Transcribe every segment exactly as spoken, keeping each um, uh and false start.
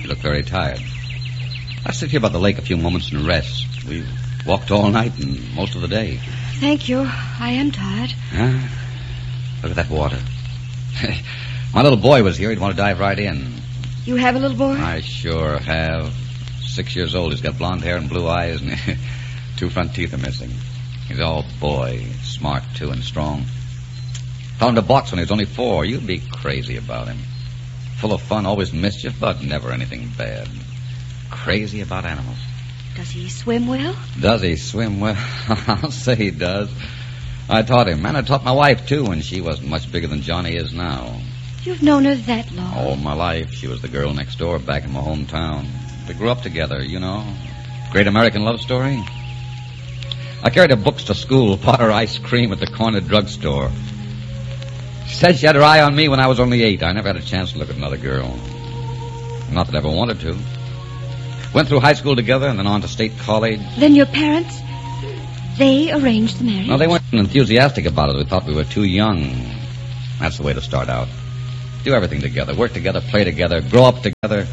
You look very tired. Let's sit here by the lake a few moments and rest. We've walked all night and most of the day. Thank you. I am tired. Huh? Look at that water. My little boy was here. He'd want to dive right in. You have a little boy? I sure have. Six years old. He's got blonde hair and blue eyes, and two front teeth are missing. He's all boy. Smart, too, and strong. Taught him to box when he was only four. You'd be crazy about him. Full of fun, always mischief, but never anything bad. Crazy about animals. Does he swim well? Does he swim well? I'll say he does. I taught him, and I taught my wife, too, when she wasn't much bigger than Johnny is now. You've known her that long? All my life. She was the girl next door back in my hometown. We grew up together, you know. Great American love story. I carried her books to school, bought her ice cream at the corner drugstore. She said she had her eye on me when I was only eight. I never had a chance to look at another girl. Not that I ever wanted to. Went through high school together and then on to state college. Then your parents, they arranged the marriage? No, they weren't enthusiastic about it. They thought we were too young. That's the way to start out. Do everything together. Work together, play together, grow up together.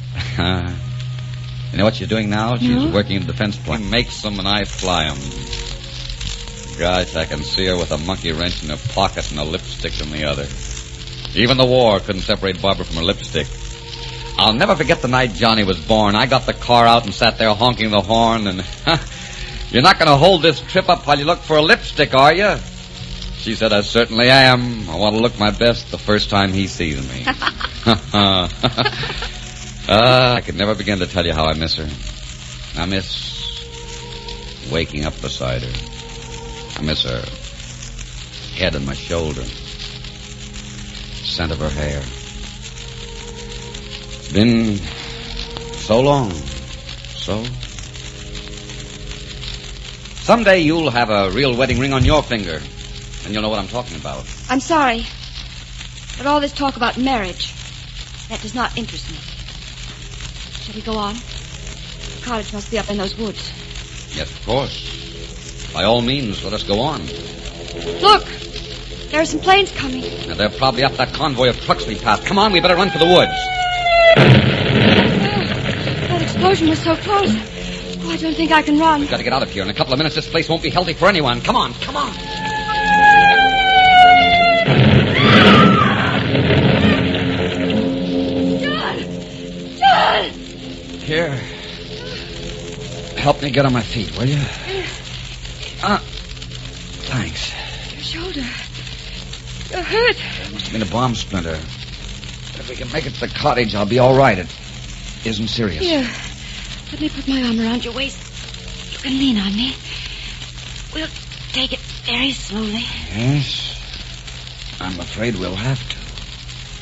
You know what she's doing now? She's no? working in defense point. Makes them and I fly them. Gosh, I can see her with a monkey wrench in her pocket and a lipstick in the other. Even the war couldn't separate Barbara from her lipstick. I'll never forget the night Johnny was born. I got the car out and sat there honking the horn and... You're not going to hold this trip up while you look for a lipstick, are you? She said, I certainly am. I want to look my best the first time he sees me. uh, I could never begin to tell you how I miss her. I miss waking up beside her. I miss her head on my shoulder. Scent of her hair. It's been so long. So... Someday you'll have a real wedding ring on your finger, and you'll know what I'm talking about. I'm sorry, but all this talk about marriage, that does not interest me. Shall we go on? The cottage must be up in those woods. Yes, of course. By all means, let us go on. Look, there are some planes coming. Now, they're probably up that convoy of trucks we passed. Come on, we better run for the woods. Oh, that explosion was so close. Oh, I don't think I can run. We've got to get out of here. In a couple of minutes, this place won't be healthy for anyone. Come on, come on. John! John! Here. Help me get on my feet, will you? Ah, thanks. Your shoulder. You're hurt. It must have been a bomb splinter. If we can make it to the cottage, I'll be all right. It isn't serious. Here. Let me put my arm around your waist. You can lean on me. We'll take it very slowly. Yes. I'm afraid we'll have to.